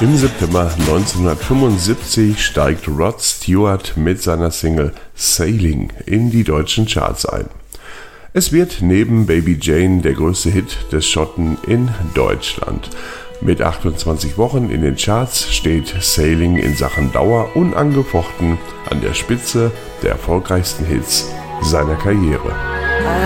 Im September 1975 steigt Rod Stewart mit seiner Single Sailing in die deutschen Charts ein. Es wird neben Baby Jane der größte Hit des Schotten in Deutschland. Mit 28 Wochen in den Charts steht Sailing in Sachen Dauer unangefochten an der Spitze der erfolgreichsten Hits seiner Karriere.